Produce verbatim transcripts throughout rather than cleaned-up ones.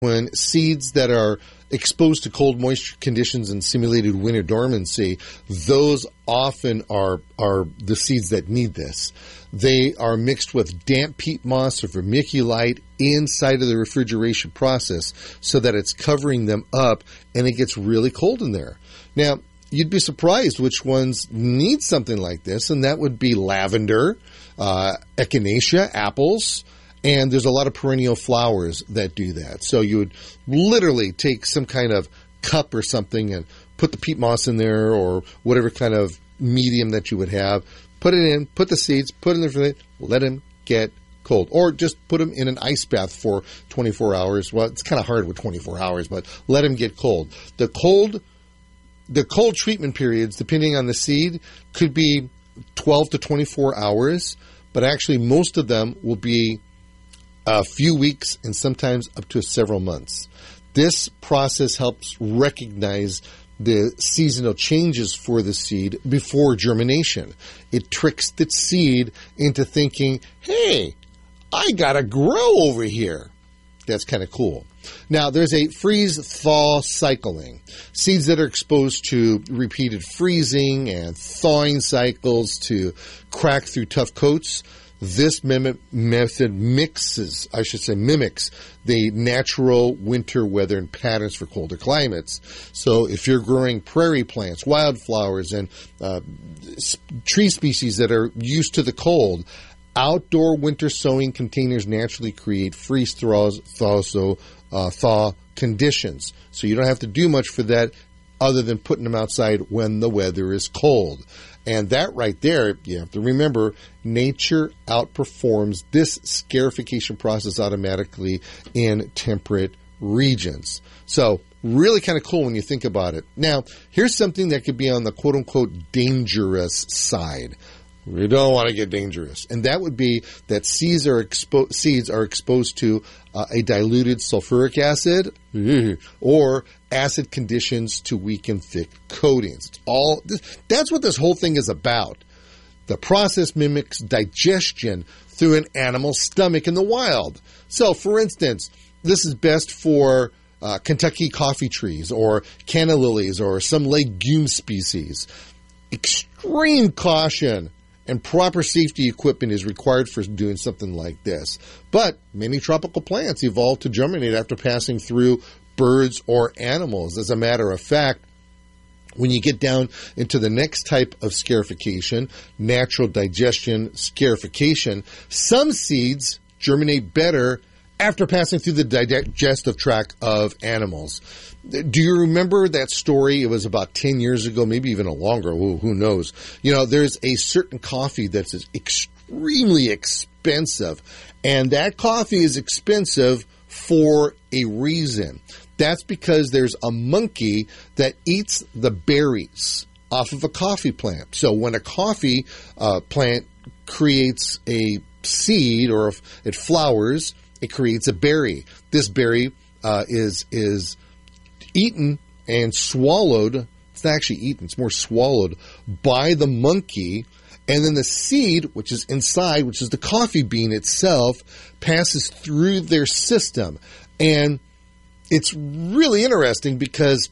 when seeds that are exposed to cold moisture conditions and simulated winter dormancy, those often are are the seeds that need this. They are mixed with damp peat moss or vermiculite inside of the refrigeration process so that it's covering them up and it gets really cold in there. Now, you'd be surprised which ones need something like this, and that would be lavender, uh, echinacea, apples, and there's a lot of perennial flowers that do that. So you would literally take some kind of cup or something and put the peat moss in there or whatever kind of medium that you would have. Put it in, put the seeds, put it in the refrigerator, let them get cold. Or just put them in an ice bath for twenty-four hours. Well, it's kind of hard with twenty-four hours, but let them get cold. The cold, the cold treatment periods, depending on the seed, could be twelve to twenty-four hours, but actually most of them will be a few weeks and sometimes up to several months. This process helps recognize the seasonal changes for the seed before germination. It tricks the seed into thinking, hey, I gotta grow over here. That's kind of cool. Now, there's a freeze-thaw cycling. Seeds that are exposed to repeated freezing and thawing cycles to crack through tough coats, this mimic method mixes, I should say mimics, the natural winter weather and patterns for colder climates. So if you're growing prairie plants, wildflowers, and uh, tree species that are used to the cold, outdoor winter sowing containers naturally create freeze-thaw thaw, so, uh, thaw conditions. So you don't have to do much for that other than putting them outside when the weather is cold. And that right there, you have to remember, nature outperforms this scarification process automatically in temperate regions. So really kind of cool when you think about it. Now, here's something that could be on the quote-unquote dangerous side. We don't want to get dangerous. And that would be that seeds are, expo- seeds are exposed to uh, a diluted sulfuric acid or acid conditions to weaken thick coatings. It's all this, that's what this whole thing is about. The process mimics digestion through an animal's stomach in the wild. So, for instance, this is best for uh, Kentucky coffee trees or canna lilies or some legume species. Extreme caution and proper safety equipment is required for doing something like this. But many tropical plants evolve to germinate after passing through birds or animals. As a matter of fact, when you get down into the next type of scarification, natural digestion scarification, some seeds germinate better after passing through the digestive tract of animals. Do you remember that story? It was about ten years ago, maybe even a longer. Ooh, who knows? You know, there's a certain coffee that's extremely expensive, and that coffee is expensive for a reason. That's because there's a monkey that eats the berries off of a coffee plant. So when a coffee uh, plant creates a seed or if it flowers, it creates a berry. This berry uh, is is eaten and swallowed. It's not actually eaten, it's more swallowed by the monkey. And then the seed, which is inside, which is the coffee bean itself, passes through their system. And it's really interesting because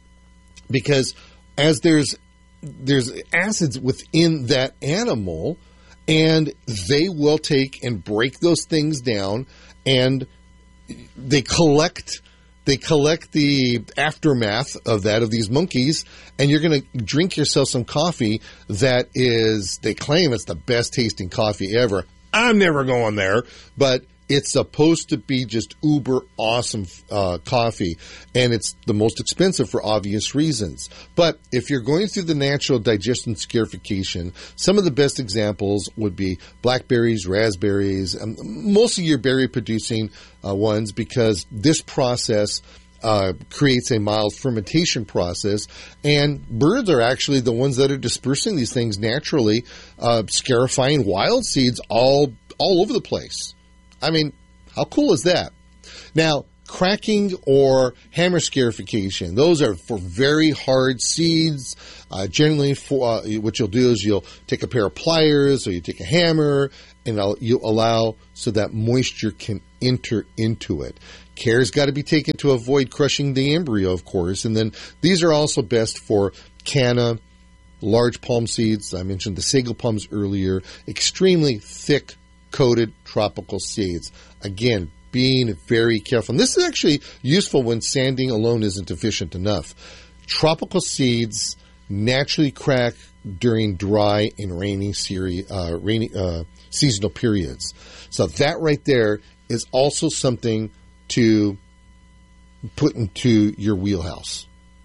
because as there's there's acids within that animal, and they will take and break those things down, and they collect they collect the aftermath of that, of these monkeys, and you're going to drink yourself some coffee that is, they claim it's the best tasting coffee ever. I'm never going there, but it's supposed to be just uber awesome uh, coffee, and it's the most expensive for obvious reasons. But if you're going through the natural digestion scarification, some of the best examples would be blackberries, raspberries, and most of your berry-producing uh, ones, because this process uh, creates a mild fermentation process, and birds are actually the ones that are dispersing these things naturally, uh, scarifying wild seeds all all over the place. I mean, how cool is that? Now, cracking or hammer scarification. Those are for very hard seeds. Uh, generally, for uh, what you'll do is you'll take a pair of pliers or you take a hammer and you allow so that moisture can enter into it. Care's got to be taken to avoid crushing the embryo, of course. And then these are also best for canna, large palm seeds. I mentioned the sago palms earlier. Extremely thick coated tropical seeds. Again, being very careful. And this is actually useful when sanding alone isn't efficient enough. Tropical seeds naturally crack during dry and rainy, seri- uh, rainy uh, seasonal periods. So that right there is also something to put into your wheelhouse.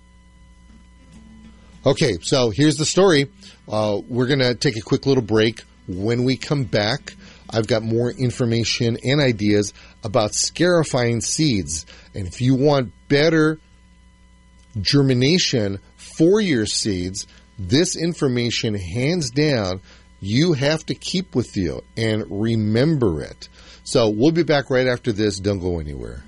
Okay, so here's the story. Uh, we're going to take a quick little break. When we come back, I've got more information and ideas about scarifying seeds. And if you want better germination for your seeds, this information, hands down, you have to keep with you and remember it. So we'll be back right after this. Don't go anywhere.